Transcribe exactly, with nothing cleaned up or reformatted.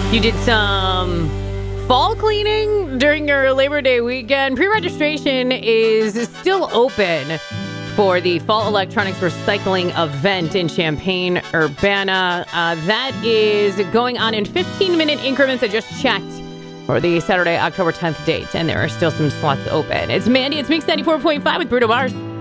You did some fall cleaning during your Labor Day weekend. Pre-registration is still open for the Fall Electronics Recycling event in Champaign-Urbana. Uh, that is going on in fifteen-minute increments. I just checked for the Saturday, October tenth date, and there are still some slots open. It's Mandy. It's Mix ninety-four point five with Bruno Mars.